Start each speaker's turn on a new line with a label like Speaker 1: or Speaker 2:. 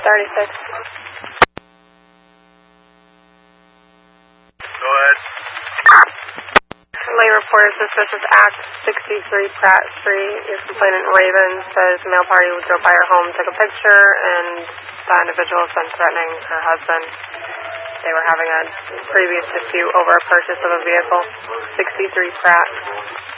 Speaker 1: 36.
Speaker 2: Go ahead.
Speaker 1: Lay report suspicious act 63 Pratt Street. Your complainant Raven says male party drove by her home, took a picture, and the individual has been threatening her husband. They were having a previous dispute over a purchase of a vehicle. 63 Pratt.